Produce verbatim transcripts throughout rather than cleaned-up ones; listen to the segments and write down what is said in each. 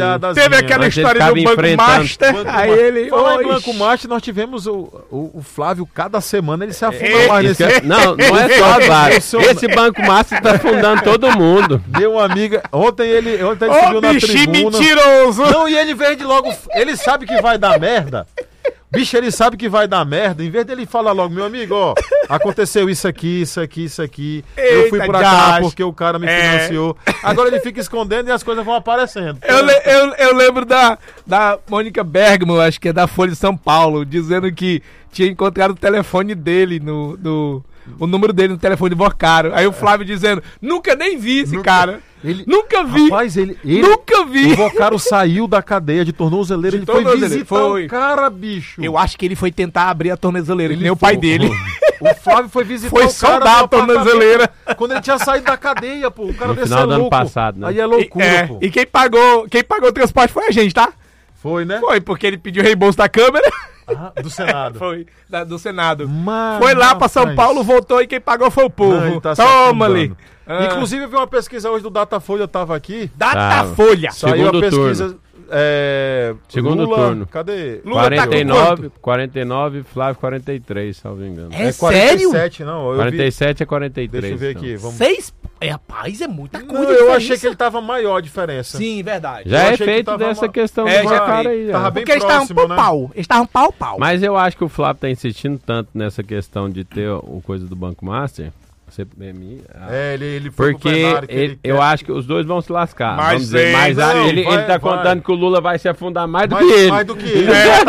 Teve aquela história do Banco Master, banco aí ele... Falando em Banco Master, nós tivemos o, o, o Flávio, cada semana ele se afunda é, mais nesse... É, não, não é só o Flávio. Esse Banco Master tá afundando todo mundo. Deu uma amiga... Ontem ele, ontem ele Ô, subiu na tribuna... mentiroso! Não, e ele vem de logo... Ele sabe que vai dar merda. Bicho, ele sabe que vai dar merda. Em vez dele falar logo, meu amigo, ó, aconteceu isso aqui, isso aqui, isso aqui. Eita, eu fui por cá porque o cara me é. financiou. Agora ele fica escondendo e as coisas vão aparecendo. Eu, le, eu, eu lembro da, da Mônica Bergman, acho que é da Folha de São Paulo, dizendo que tinha encontrado o telefone dele no... no o número dele no telefone invocado. Aí o Flávio dizendo, nunca nem vi esse nunca, cara. Ele, nunca vi. Rapaz, ele, ele nunca vi. O Invocaro saiu da cadeia de tornozeleira. De ele tornozeleira. Foi visitar foi. o cara, bicho. Eu acho que ele foi tentar abrir a tornozeleira, que nem o pai dele. O Flávio foi visitar foi o cara. Foi soldar a tornozeleira. Quando ele tinha saído da cadeia, pô. O cara no final é do louco. ano passado, né? Aí é loucura, e, é, pô. E quem pagou, quem pagou o transporte foi a gente, tá? Foi, né? Foi, porque ele pediu reembolso da câmera. Ah, do Senado. Foi, da, do Senado. Mas, foi lá pra São Paulo, voltou e quem pagou foi o povo. Tá Toma ali. Ah. Inclusive, eu vi uma pesquisa hoje do Datafolha, eu tava aqui. Datafolha. Saiu Segundo a pesquisa. Turno. É, Segundo Lula, turno. Cadê? Lula quarenta e nove, tá quarenta e nove, Flávio quarenta e três, salvo engano. É, é quarenta e sete, sério? não. Eu quarenta e sete vi... é quarenta e três. Deixa eu ver então. aqui. Vamos... Seis? É, rapaz, é muita coisa. Não, eu achei que ele tava maior a diferença. Sim, verdade. Já eu é feito dessa ma... questão é, do já cara aí. Tava é. bem Porque próximo, eles estavam né? pau pau. Eles estavam pau pau. Mas eu acho que o Flávio tá insistindo tanto nessa questão de ter o coisa do Banco Master. C P M, ah, é, ele, ele foi porque plenário, ele, ele eu quer... acho que os dois vão se lascar. Mas vamos dizer, sim, mas não, a, ele, vai, ele tá vai. contando que o Lula vai se afundar mais do mais, que ele. Mais do que ele.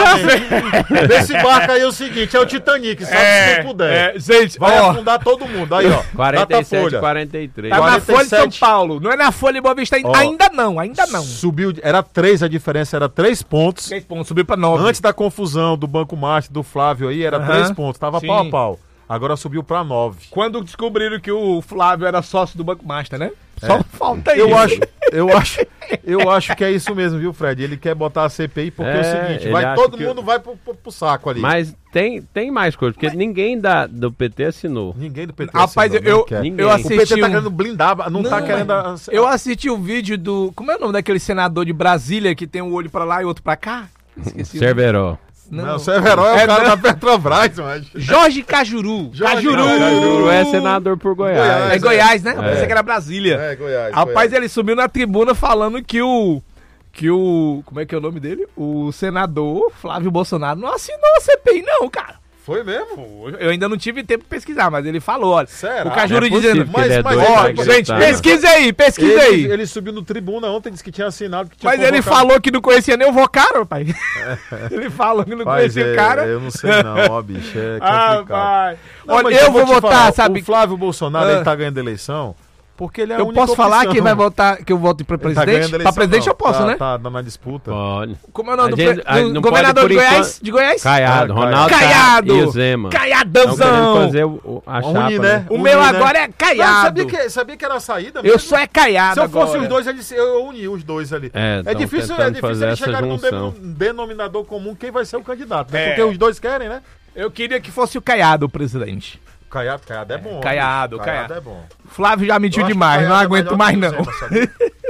É, Nesse barco aí é o seguinte, é o Titanic, sabe é, se quem puder. É, gente, vai ó, afundar todo mundo. Aí, ó. quarenta e sete, quarenta e três. Tá na quarenta e Folha de São sete. Paulo. Não é na Folha de Boa Vista ainda. Ó, ainda não, ainda não. Subiu, era três a diferença, era três pontos. Três pontos, subiu pra nove. Antes da confusão do Banco Master, do Flávio aí, era Aham. três pontos, tava Sim. pau a pau. Agora subiu pra nove. Quando descobriram que o Flávio era sócio do Banco Master, né? Só É. falta Eu isso. acho, eu acho, eu acho que é isso mesmo, viu, Fred? Ele quer botar a C P I porque é, É, o seguinte, ele vai, acha todo que- mundo vai pro, pro, pro saco ali. Mas tem, tem mais coisa, porque ninguém da, do P T assinou. Ninguém do P T Rapaz, assinou, eu, não quer. Ninguém. eu O assisti P T tá um- querendo blindar, não, Não, tá querendo... a- Eu assisti um vídeo do... Como é o nome daquele senador de Brasília que tem um olho pra lá e outro pra cá? Esqueci. o nome. Cerveró. Não, o Severo é o É, cara não. da Petrobras, mas... Jorge Cajuru. Jorge Cajuru. Cajuru é senador por Goiás. Goiás. É Goiás, né? Eu É. pensei que era Brasília. É, Goiás. Rapaz, Goiás. ele subiu na tribuna falando que o... Que o... Como é que é o nome dele? O senador Flávio Bolsonaro não assinou a C P I não, cara. Foi mesmo? Eu ainda não tive tempo de pesquisar, mas ele falou, olha. Será? O Cajuru É possível dizendo... que ele é Mas- mas doido ó, pra gente, gritar, né? Pesquisa aí, pesquisa Ele, aí. ele subiu no tribuna ontem, disse que tinha assinado, que tinha Mas ele convocado- falou que não conhecia nem o Vocaro, pai. Ele falou que não Rapaz, conhecia é, o cara. eu não sei não, ó, bicho, é Ah, complicado. pai. Não, Olha, mas eu vou te votar, falar, sabe? O Flávio Bolsonaro, Ah. ele tá ganhando eleição porque ele é a Eu única posso falar opção. que vai votar, que eu voto pra Ele tá presidente? ganhando Pra eleição, presidente não. eu posso, tá, né? Tá na disputa. Pode. Como é o nome A do, gente- pre- a- do não governador pode de por Goiás? enquanto- De Goiás? Caiado, Ah, Ronaldo Caiado. e o Zema. Estão Caiadãozão. querendo fazer o, a chapa, Unir, né? O Unir, meu né? agora é Não, Caiado. sabia, que, sabia que era a saída Eu mesmo? sou é Caiado Se eu fosse agora. os dois, eles- eu uni os dois ali. É, É tão difícil, é tentando difícil fazer eles essa chegarem num junção. denom- denominador comum quem vai ser o candidato, né? É. Porque os dois querem, né? Eu queria que fosse o Caiado o presidente. Caiado, Caiado é bom. Caiado, bicho. Caiado. é bom. Flávio já mentiu Eu acho que demais, o não Caiado é aguento melhor mais que o não. Zema, sabia?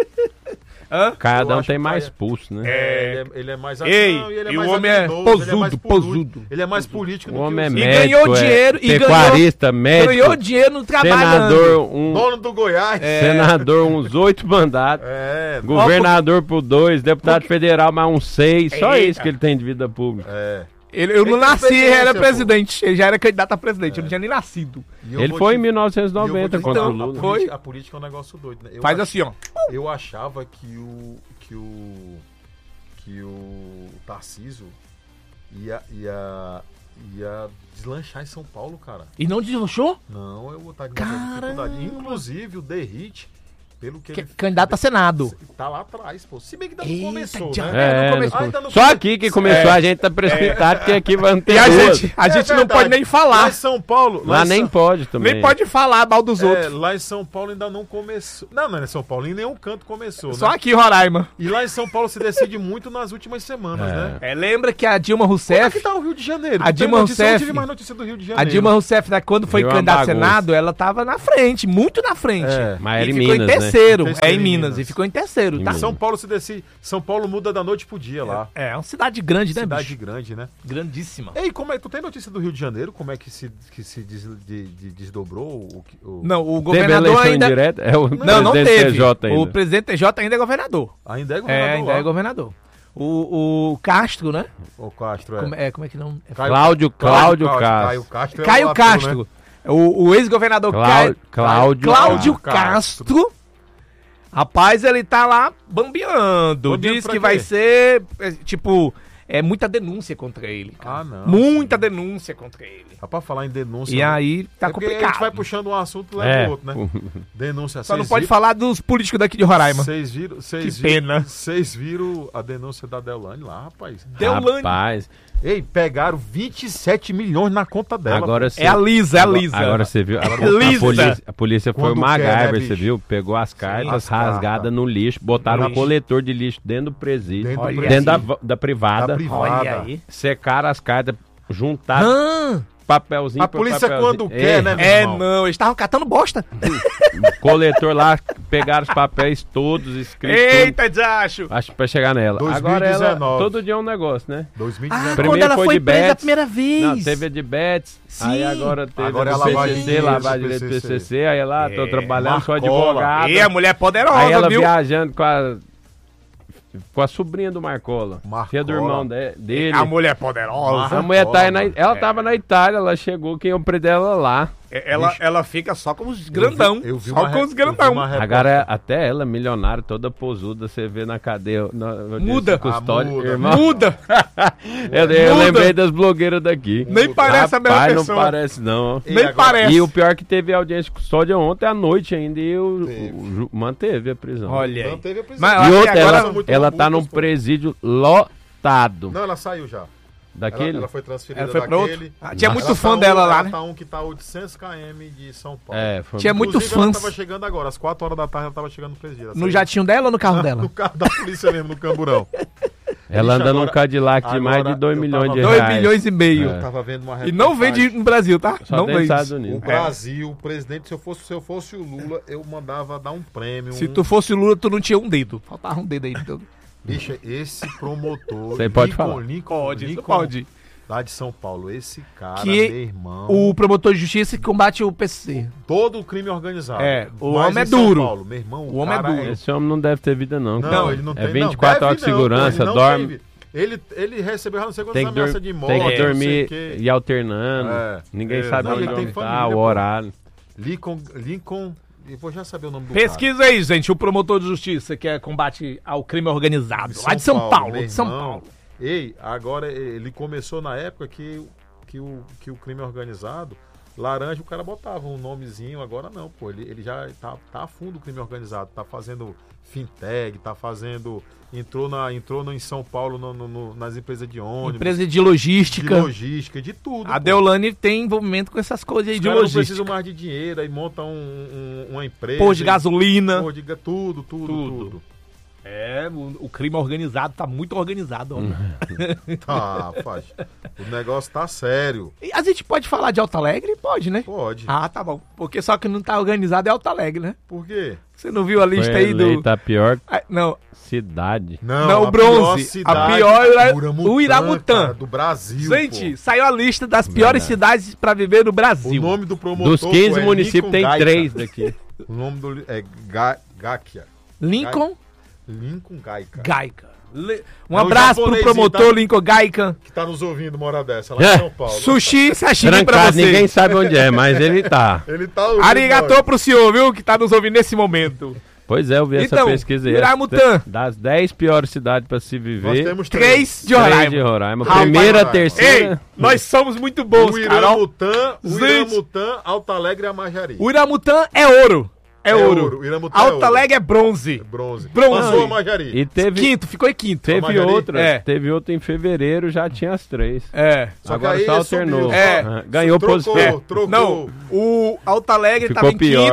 Hã? Caiadão Eu acho tem que mais Caia- pulso, né? É, ele é, ele é mais Ei, não, ele é e o mais homem é habilidoso, ele é posudo, mais posudo. Ele é mais político O do que homem é o E médico, ganhou é dinheiro, e ganhou- pecuarista, médico, Ganhou dinheiro no trabalho. senador, um, dono do Goiás. senador, uns oito mandatos, É, governador por dois, deputado federal mais uns seis, só Eita. isso que ele tem de vida pública. é. Ele, eu não Ele tem nasci, ele era experiência, pô. presidente. Ele já era candidato a presidente, eu não tinha nem nascido. E eu Ele vou foi te- em mil novecentos e e eu vou noventa te contra falar, o Lula. A Foi. política, a política é um negócio doido, né? Eu Faz ach- assim, ó. Eu achava que o que o que o Tarcísio ia ia ia deslanchar em São Paulo, cara. E não deslanchou? Não, eu vou estar de Caramba. dificuldade. Inclusive o Derrite, pelo que Que- ele candidato a Senado. tá lá atrás, pô. Se bem que ainda não Eita, começou, já- né? não É, começou. não- Ainda não só come- aqui que começou, É. a gente tá precipitado, porque aqui vai ter E a duas. gente, a É gente não verdade. pode nem Lá falar. em São Paulo, Lá em nem São- pode também. Nem pode falar mal dos É, outros. lá em São Paulo ainda não começou. Não, não é em São Paulo, em nenhum canto começou, Só né? aqui, Roraima. E lá em São Paulo se decide muito nas últimas semanas, É. né? É, lembra que a Dilma Como é Rousseff, que tá o Rio de Janeiro? A Tem Dilma notícia, Eu não Rousseff- tive mais notícia do Rio de a Janeiro. Dilma Rousseff, né, quando foi Virou uma candidata a bagunça. Senado, ela tava na frente, muito na frente. É. Mas era E em ficou Minas, em né? terceiro, terceiro é em em Minas, Minas. e ficou em terceiro, Em tá? Minas. São Paulo se decide. São Paulo muda da noite pro dia lá. É, é uma cidade grande, né, Cidade bicho? grande, né? Grandíssima. Ei, como é, tu tem notícia do Rio de Janeiro? Como é que se, que se des, de, de- desdobrou o, o- Não, o Teve governador eleição ainda... indireta? É o Não, não presidente teve. T J ainda. O presidente T J ainda é governador. Ainda é governador? É, ainda lá? é governador. O, o Castro, né? O Castro, é. Como é, como é que não... É Caio- Cláudio- Cláudio Castro. Caio Castro. é Caio o ator, Castro. né? O, o ex-governador Clá- Caio- Cláudio Cláudio Castro. Castro. Rapaz, ele tá lá bambeando. Bambeando Diz pra que quê? vai ser, é, tipo, é muita denúncia contra ele. Cara. Ah, não. Muita denúncia contra ele. Dá pra falar em denúncia. E né? aí tá É porque complicado. A gente vai puxando um assunto e leva É. o outro, né? Denúncia. Só não Vocês pode viram- falar dos políticos daqui de Roraima. Vocês viram, vocês Que viram- pena. Vocês viram a denúncia da Deolane lá, rapaz? Deolane. Rapaz, Ei, pegaram vinte e sete milhões na conta dela. agora É a Lisa, é a agora- Lisa. Agora você viu. A, a Lisa. polícia, a polícia foi Quando o quer, né, MacGyver, bicho? você viu? Pegou as cartas as rasgadas cartas. no lixo, botaram um Lixo. coletor de lixo dentro do presídio, Dentro do dentro, presídio. da, va- da privada, Da privada. Olha aí. secaram as cartas, juntaram Ah, papelzinho A por polícia papelzinho. quando quer, né, meu é irmão? não, eles estavam catando bosta. Coletor lá, pegaram os papéis todos escritos. Eita, Jacho. tudo, Acho pra chegar nela. dois mil e Agora ela, dezenove. todo dia é um negócio, né? dois mil e Ah, dezenove. Primeiro quando ela foi foi de presa a Betis. primeira vez. Não, teve a de Betis, Sim. aí agora teve Agora a é do lavagem P C C, de dinheiro, lavagem de P C C. P C C, aí lá, tô É, trabalhando, sou Marcola. advogado. E a mulher poderosa, Aí ela viu? viajando com a, com a sobrinha do Marcola, Marcola. filha do irmão de- dele. A mulher poderosa. A mulher tá aí na, Marcola, ela É. tava na Itália, ela chegou, quem é o pre dela lá. Ela, Bicho. ela fica só com os grandão. Eu vi só uma com re- os eu vi grandão. uma reportagem. Agora até ela, milionária, toda posuda, você vê na cadeia. Na, na Muda. Custódia, Ah, muda. irmão. Muda. Eu, eu Muda. lembrei das blogueiras daqui. Nem parece a mesma Rapaz, pessoa. não parece não. E Nem agora? parece. E o pior é que teve audiência de custódia ontem à noite ainda e o, Teve. o ju- manteve a prisão. Olha Não aí. teve a prisão. Mas E eu acho que outra, agora- ela, são muito ela tá num robustas, pô. presídio lotado. Não, ela saiu já. Daquele? Ela, ela foi transferida Ela foi pra daquele. outro? Ah, tinha Ela muito tá fã um- dela lá, ela né? tá um que tá a oitocentos quilômetros de São Paulo. É, foi Tinha muito Inclusive, ela fãs. tava chegando agora, às quatro horas da tarde ela tava chegando no presídio. Ela No saiu- jatinho dela ou no carro No dela? carro da polícia mesmo, no Camburão. Ela Bicho, anda num agora- Cadillac de mais de agora dois eu milhões tava- de dois reais. milhões e meio. É. Eu tava vendo uma E não reportagem. vende no Brasil, tá? Só não tem nos vende. Estados O Unidos. Brasil, o presidente, se eu fosse, se eu fosse o Lula, eu mandava dar um prêmio. Se um- tu fosse o Lula, tu não tinha um dedo. Faltava um dedo aí. Então. Bicho, esse promotor. Você pode Lincoln- falar. Lincoln, Pode, isso Lincoln, pode. Lá de São Paulo. Esse cara, Que meu irmão. O promotor de justiça que combate o P C C. Todo o crime organizado. É, o Mas homem é em São duro. Paulo, meu irmão, O homem é cara duro. Esse homem não deve ter vida não. Não, cara. ele não tem. É vinte e não, quatro deve horas de não, segurança, ele não dorme. teve. Ele, ele recebeu já não sei quantas Tem que, ameaças dur- de morte. tem que não sei dormir o quê. e alternando. É. Ninguém É, sabe não, onde ele tem ele tá, família, o pô. horário. Lincoln. Lincoln. Eu vou já saber o nome do cara. Pesquisa aí, gente. O promotor de justiça que é combate ao crime organizado. Lá de São Paulo. meu De São irmão. Paulo. Ei, agora ele começou na época que, que, o, que o crime organizado, laranja, o cara botava um nomezinho, agora não, pô. Ele, ele já tá, tá a fundo o crime organizado, tá fazendo fintech, tá fazendo. Entrou, na, entrou no, em São Paulo no, no, no, nas empresas de ônibus. Empresa de de logística. logística, de tudo. A pô. Deolane tem envolvimento com essas coisas aí Os de caras não logística. precisam mais de dinheiro, aí monta um, um- uma empresa. Pôr de e- gasolina. pôr de ga- tudo, tudo, Tudo. tudo. É, o, o crime organizado tá muito organizado. Hum. Ó. Tá, faz. O negócio tá sério. E a gente pode falar de Alto Alegre? Pode, né? Pode. Ah, tá bom. Porque só que não tá organizado é Alto Alegre, né? Por quê? Você não viu a lista Foi aí do... eleita a pior Ah, não, cidade. Não, a bronze. pior A cidade, pior é Uramutã, o Iramutã. cara, do Brasil. gente, pô. saiu a lista das piores Verdade. cidades pra viver no O Brasil. nome do promotor. Dos quinze pô, é municípios Lincoln tem Gaica. três daqui. O nome do li- é Ga, Gakia. Lincoln Lincoln Gaica. Gaica. Le- Um É um abraço pro japonês, promotor tá? Lincoln Gaica. Que tá nos ouvindo uma hora dessa, lá É. em São Paulo. Sushi, sashimi pra Trancado, você. ninguém sabe onde é, mas ele tá. Ele tá ouvindo. Arigatô nós. pro senhor, viu? Que tá nos ouvindo nesse momento. Pois é, eu vi essa Então, pesquisa aí. Iramutã. Das dez piores cidades pra se Nós viver, temos Três de três Roraima. de Roraima. Rapaz, Primeira, Roraima. terceira... Ei, nós somos muito bons, O cara. ó. Iramutã, o Gente. Iramutã, Alto Alegre e a Majari. O Iramutã é ouro. É, É ouro. ouro, o Iramutã é Alto ouro. Alegre é bronze. Bronze. Bronze. Passou a Majari. E teve, Quinto, ficou em quinto. teve Majari? outra, É. teve outra em fevereiro, já tinha as três. É. Só que Agora aí só ele subiu. alternou. É. Ah, ganhou Trocou, posição. trocou. Não, o Alto Alegre Ficou tava em pior. quinto.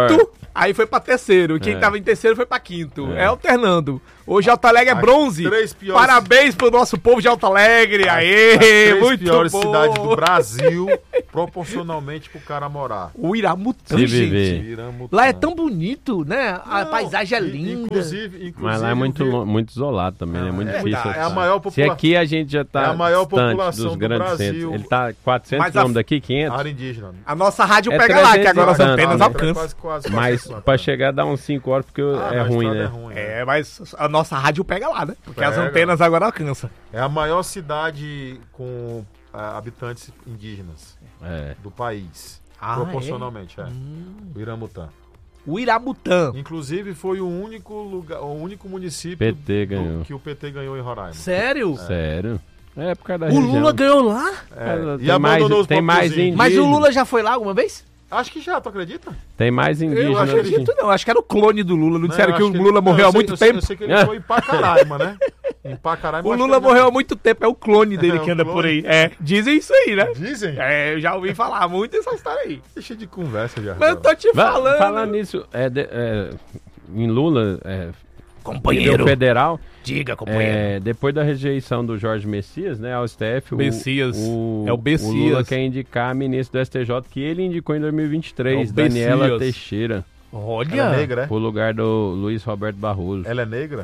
Aí foi pra terceiro. Quem É. tava em terceiro foi pra quinto. É, É. alternando. Hoje Alto Alegre é As bronze. três piores- Parabéns pro nosso povo de Alto Alegre. As Aê, três muito piores bom. cidades do Brasil, proporcionalmente pro cara morar. O Iramutã, Se gente. viver. Iramutã. Lá é tão bonito, né? A Não, paisagem é in- linda. Inclusive, inclusive Mas lá é muito, eu vi- lo- muito isolado também, é muito é, difícil. é a maior Se população. aqui a gente já tá É a maior distante população dos do grandes Brasil. centros. Ele tá quatrocentos Mas a- quilômetros daqui, quinhentos. Área indígena. A nossa rádio É pega lá, que agora as trezentos e antenas tanto, alcançam. Quase, quase, Mas quase pra chegar dá uns cinco horas porque Ah, é a ruim, estrada né? É, ruim, é. É, mas a nossa rádio pega lá, né? Porque as Pega. antenas agora alcançam. É a maior cidade com ah, habitantes indígenas É. do país. Ah, proporcionalmente, é. Hum. O Iramutã. O Iramutã. Inclusive, foi o único lugar, o único município P T do- ganhou. que o P T ganhou em Roraima. Sério? Sério? É por causa da O região. Lula ganhou lá? É, Tem e abandonou mais- os tem mais próprios índios. Mas o Indígena. Lula já foi lá alguma vez? Acho que já, tu acredita? Tem mais Eu indígenas. não acho que ele- acredito, não. Acho que era o clone do Lula. Não disseram eu que o acho Lula ele- morreu não, há eu sei- muito eu sei- tempo? Eu sei que ele foi em Pacaraima, né? Em Pacaraima. O eu acho Lula que ele- morreu há muito tempo. É o clone dele É, que o anda clone. por aí. É, dizem isso aí, né? Dizem? É, eu já ouvi falar muito essa história aí. Deixa de conversa, já. Mas eu tô te Va- falando. Falando nisso, é, de- é, em Lula, é, Companheiro. nível federal, Diga, companheiro. é, depois da rejeição do Jorge Messias, né, ao S T F, o- Messias. o, É o Messias. o Lula quer indicar a ministra do S T J, que ele indicou em dois mil e vinte e três, É o Daniela Messias. Teixeira, Olha. Ela é negra, é? pro lugar do Luiz Roberto Barroso. Ela é negra?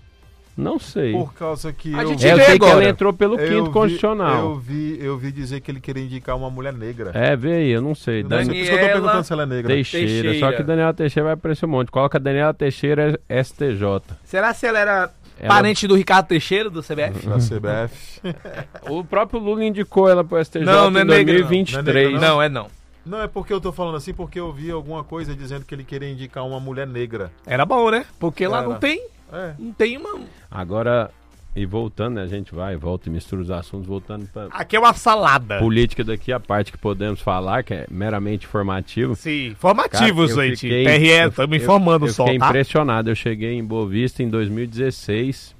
Não sei. Por causa que A eu gente É, eu vê sei que agora. ela entrou pelo eu quinto vi- constitucional. Eu vi, eu vi dizer que ele queria indicar uma mulher negra. É, vê aí, eu não sei. Eu não sei, Dani... por isso que eu tô Daniela perguntando se ela é negra. Teixeira. Teixeira. Só que Daniela Teixeira vai aparecer um monte. Coloca Daniela Teixeira S T J. Será se ela era Ela- parente do Ricardo Teixeira, do C B F? Da C B F. O próprio Lula indicou ela pro S T J Não, não é em negra, não. dois mil e vinte e três. Não é negra, Não, é não. Não, é porque eu tô falando assim, porque eu vi alguma coisa dizendo que ele queria indicar uma mulher negra. Era bom, né? Porque lá Era. não tem, É. não tem uma... Agora, e voltando, né, a gente vai, volta e mistura os assuntos, voltando pra Aqui é uma salada. política daqui, a parte que podemos falar, que é meramente informativo. Sim, informativos, Cara, eu gente. fiquei- T R E, eu- estamos eu- informando eu só, fiquei tá? impressionado. Eu cheguei em Boa Vista em dois mil e dezesseis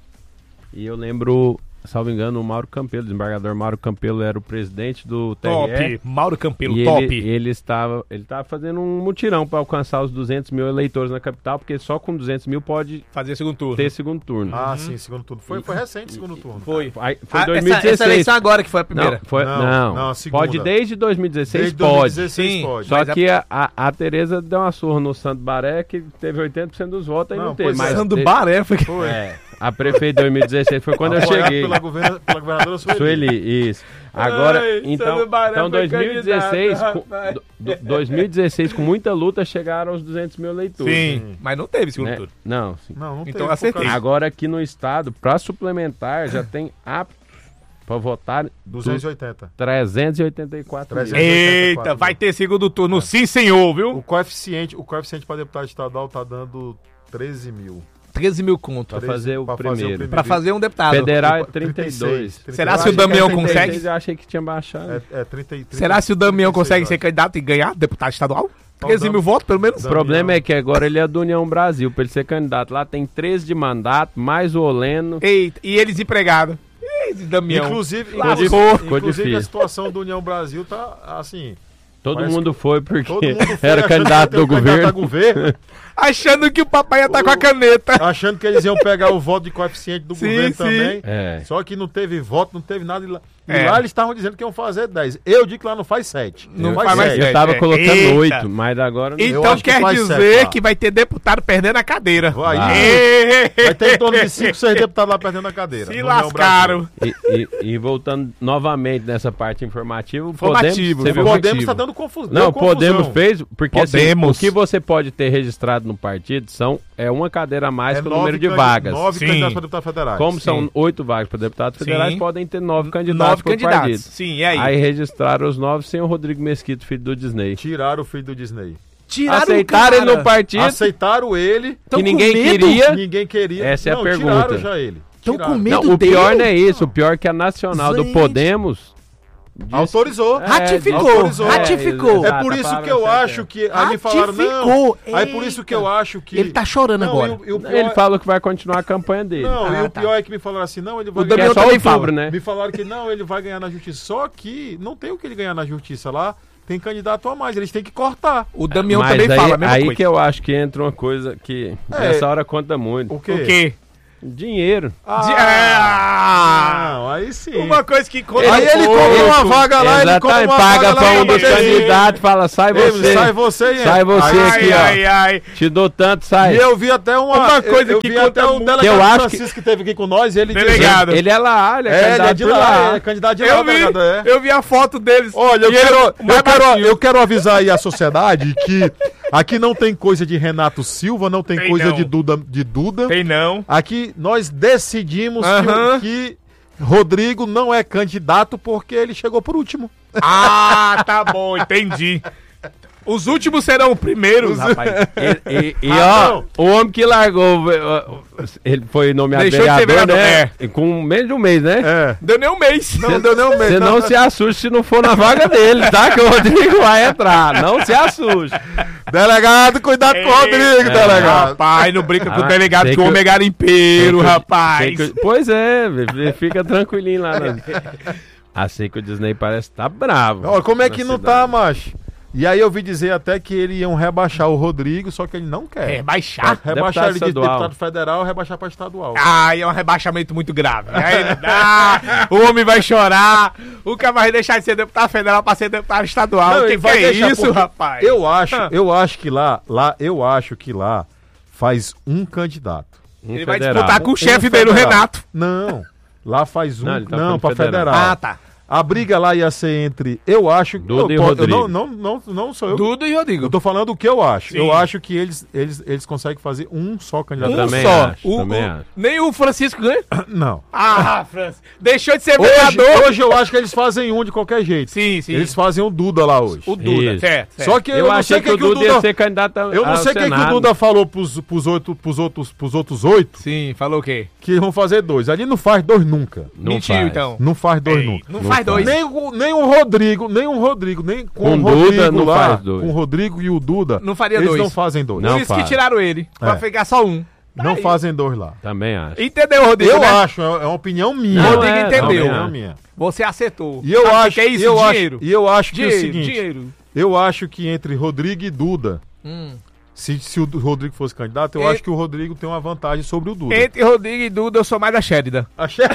e eu lembro, salvo engano, o Mauro Campelo, o desembargador Mauro Campelo era o presidente do T R E. Top. Mauro Campelo, E top. ele, ele estava ele estava fazendo um mutirão para alcançar os duzentos mil eleitores na capital, porque só com duzentos mil pode Fazer segundo turno. ter segundo turno. Ah, sim, segundo turno. Foi, foi recente o segundo turno. Foi. Aí, foi Ah, dois mil e essa, dezesseis. essa eleição agora que foi a primeira. Não, foi, Não, não, não, a segunda. pode desde dois mil e dezesseis, Desde pode. dois mil e dezesseis Sim. pode. Só Mas a- que a, a, a Tereza deu uma surra no Santo Baré que teve oitenta por cento dos votos e não, Não, teve. pois é. Mas Sandro de- Baré foi... Foi. É, a prefeita de dois mil e dezesseis foi quando eu Apoiado cheguei. Pela, governa, pela governadora Sueli. Sueli, isso. Agora, Ai, então, Sandro Baré então foi dois mil e dezesseis, candidato, com, rapaz. do- do- dois mil e dezesseis, com muita luta, chegaram aos duzentos mil eleitores. Sim, mas não teve segundo Né? turno. Não, sim. Não, não Então teve, por acertei. causa- Agora aqui no estado, para suplementar, já tem aptos para votar duzentos e oitenta. trezentos e oitenta e quatro mil. trezentos. Eita, vai ter segundo turno. Sim, senhor, O viu? coeficiente, o coeficiente para deputado estadual tá dando treze mil. treze mil conto. Pra Pra, fazer o pra primeiro. fazer um deputado. Federal é trinta e trinta e seis, dois. trinta e Será dois. se o Eu acho que Damião é trinta e consegue? seis. Eu achei que tinha baixado. É, é trinta, trinta, Será se o Damião trinta e seis, consegue eu ser acho. candidato e ganhar deputado estadual? treze mil Dam- votos, pelo menos? O problema é que agora ele é do União Brasil. Para ele ser candidato lá, tem treze de mandato, mais o Oleno. Eita, e ele desempregado. Esse Damião. Inclusive, Lascou. inclusive, Ficou inclusive a difícil. situação do União Brasil tá assim. Todo Parece mundo foi porque Todo mundo foi era achando candidato que ia do ter um candidato a governo. governo, Achando que o papai ia estar com a caneta. achando que eles iam pegar o voto de coeficiente do Sim, governo sim. também. É. Só que não teve voto, não teve nada. E lá, e É. lá eles estavam dizendo que iam fazer dez. Eu digo que lá não faz sete. Não faz faz mais sete. Eu tava É. colocando Eita. oito, mas agora não. Eu Então acho que quer faz dizer sete lá. que vai ter deputado perdendo a cadeira. Vai. Ê, Vai ter em torno de cinco, seis deputados lá perdendo a cadeira. Se no União lascaram. Brasil. E, e- e voltando novamente nessa parte informativa, o Informativo, Podemos, você viu? informativo. Podemos tá dando confusão. Não, Podemos fez, porque assim, Podemos. o que você pode ter registrado no partido são é uma cadeira a mais É que o número de candi- vagas. Nove Sim. candidatos para deputados federais. Como são Sim. oito vagas para deputados federais, Sim. podem ter nove candidatos Nove por candidatos. partido. Sim, e aí? Aí registraram os nove sem o Rodrigo Mesquita, filho do Disney. Tiraram o filho do Disney. Tiraram Aceitaram o ele cara. no partido, Aceitaram ele, Tão que com ninguém medo? queria. ninguém queria. Essa é a não, pergunta. Tiraram já ele. Tão Tiraram. com medo Não, o pior dele? não é isso. O pior é que a Nacional do Gente. Podemos disse- Autorizou. É, Ratificou, autorizou. ratificou. É exato, por a isso palavra que eu certa acho é. que. Aí me falaram, não. Ratificou. Aí por isso que eu acho que. Ele tá chorando Não, agora. e o- e o pior Ele é- falou que vai continuar a campanha dele. Não, Ah, e o tá. pior é que me falaram assim, não, ele vai O ganhar. Que é Damião só também outubro, fala. né? Me falaram que não, ele vai ganhar na justiça. Só que não tem o que ele ganhar na justiça lá, tem candidato a mais, eles têm que cortar. O Damião Mas também aí, fala a mesma aí coisa. que eu acho que entra uma coisa que É. nessa hora conta muito. O quê? O quê? Dinheiro. Ah! Não, aí sim. Uma coisa que conta Aí ele pouco. compra uma vaga lá, ele compra Exatamente, uma paga vaga pra lá um dos pra você. candidatos, fala, sai Ei, você. sai você e Sai você Aí, aqui, ó. Ai, ai, Te dou tanto, sai. E eu vi até uma, Uma coisa eu, eu que vi conta até um muito. delegado Eu acho Francisco que... teve aqui com nós, ele Delegado. Ele é lá, ele é, É, ele é candidato de por lá, lá. é candidato de lá, Eu vi, delegado, é. eu vi a foto deles. Olha, eu E ele- quero, o eu, mais quero, baixinho. eu quero avisar aí a sociedade que aqui não tem coisa de Renato Silva, não tem, Tem coisa não. de Duda, de Duda. Tem não. Aqui nós decidimos Aham. que, que Rodrigo não é candidato porque ele chegou por último. Ah, tá bom, entendi. Os últimos serão os primeiros, rapaz. E, e- e, Ah, ó, o homem que largou, ó, ele foi nomeado Deixou de ser vereador, vereador, né? Com menos de um mês, né? É. Deu nem um mês. Não deu nem um mês. Você não se assuste se não for na vaga dele, tá? Que o Rodrigo vai entrar. Não se assuste. Delegado, cuidado com o Rodrigo, É, delegado. Rapaz, não brinca com o Ah, delegado sei que o que homem é eu- garimpeiro, Sei que- rapaz. sei que- pois é, vê- fica tranquilinho lá. Na... Assim que o Disney parece que tá bravo. Olha, como é na que não cidade. tá, macho? E aí eu vi dizer até que eles iam rebaixar o Rodrigo, só que ele não quer. Rebaixar? Rebaixar ele de estadual. deputado federal, rebaixar pra estadual. Ai, é um rebaixamento muito grave. Aí não dá, o homem vai chorar. O cara vai deixar de ser deputado federal pra ser deputado estadual. Não, O ele que, que vai é deixar, isso, porque rapaz? Eu acho, Ah. eu acho que lá, lá, eu acho que lá faz um candidato. Um Ele vai federal. disputar com o Um chefe dele, o federal. Renato. Não, lá faz um. Não, Não, ele tá falando pra federal. federal. Ah, tá. A briga lá ia ser entre, eu acho, Duda eu, e po- eu Rodrigo. não, não, não, não sou eu. Duda e Rodrigo. Eu tô falando o que eu acho. Sim. Eu acho que eles, eles, eles conseguem fazer um só candidato. Eu Um também só. acho, O- também o- acho. Nem o Francisco ganha? Não. Ah, Francisco. Deixou de ser Hoje, vereador. hoje eu acho que eles fazem um de qualquer jeito. Sim, sim. Eles fazem o Duda lá hoje. O Duda, Isso. certo, certo. Só que eu, Eu, não sei achei o que o que, que o Duda ia Duda. ser candidato a, Eu não ao sei o que, que o Senado. Duda falou pros, pros, oito, pros, outros, pros outros oito, Sim, falou o quê? que vão fazer dois. Ali não faz dois nunca. Não Mentiu, faz. então. Não faz dois Ei, nunca. Não, Não faz faz. dois. Nem, o- nem o Rodrigo, nem o Rodrigo, nem com, Com o Duda Rodrigo não lá, faz dois. com o Rodrigo e o Duda, Não faria eles dois. não fazem dois. Não Por isso que faz. tiraram ele. Pra É. pegar só um. Tá Não aí. fazem dois lá. Também acho. Entendeu, Rodrigo? Eu né? acho, é é uma opinião minha. Não, Rodrigo é, entendeu. É uma opinião também minha. Você acertou. E eu Sabe o acho, que é isso? e eu Dinheiro. acho, e eu acho que é o Dinheiro, seguinte, dinheiro. eu acho que entre Rodrigo e Duda, Hum. se, se o Rodrigo fosse candidato, eu E- acho que o Rodrigo tem uma vantagem sobre o Duda. Entre Rodrigo e Duda, eu sou mais da Sheridan. Achei...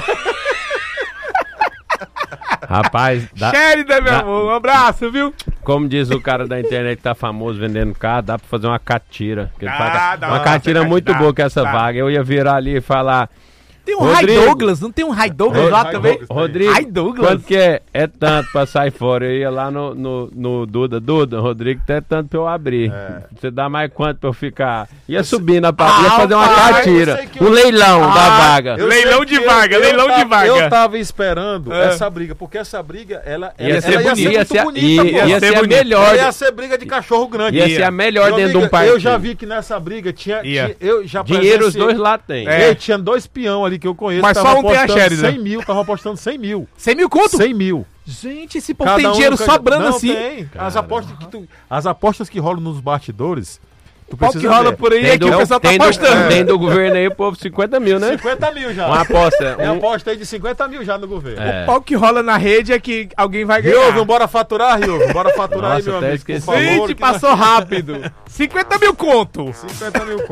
Rapaz, dá- Sheridan, meu dá- amor. Um abraço, viu? como diz o cara da internet que tá famoso vendendo carro, dá pra fazer uma catira. Que ele Dá, faz- dá, uma dá, catira dá, muito dá, boa que essa dá. vaga. Eu ia virar ali e falar, Tem um Rodrigo. Ray Douglas, não tem um Ray Douglas lá Ray também? Douglas. Rodrigo, Ray Douglas. quanto que é? É tanto pra sair fora. Eu ia lá no, no, no Duda. Duda, Rodrigo, tem tanto pra eu abrir. É. Você dá mais quanto pra eu ficar? Ia subir na pa- Ah, ia fazer uma pai, catira. eu sei que Um eu- leilão da Ah, vaga. eu- Leilão sei de que vaga, leilão de tava- vaga. Eu tava esperando É. essa briga, porque essa briga, ela, ela, Ia ela ser ia bonita. ser Ia muito ser, bonita, ia, pô. ia Ia ser ser a bonita. melhor. Ela ia ser briga de cachorro grande. Ia ser a melhor Meu dentro amigo, de um partido. Eu já vi que nessa briga tinha, Ia. tinha- eu já Dinheiro os presenciei- dois lá tem. É. Ei, tinha dois peão ali que eu conheço. Mas tava só um tem a apostando Sheridan. cem mil, tava apostando cem mil. cem mil conto? cem mil. Gente, esse povo Cada tem um dinheiro no candidato. sobrando Não, assim. Tem. As Cara. apostas, que tu- as apostas que rolam nos bastidores, tu Qual que precisa rola ver. por aí Tem é que do, o pessoal tá tem do- apostando. tem do governo aí, o povo, cinquenta mil, né? cinquenta mil já. Uma aposta. É Um- aposta aí de cinquenta mil já no governo. É. O pau que rola na rede é que alguém vai ganhar. Rio, bora faturar, Rio. Bora faturar Nossa, aí, meu até amigo. esqueci. Por favor, Gente, que passou rápido. cinquenta mil conto. cinquenta mil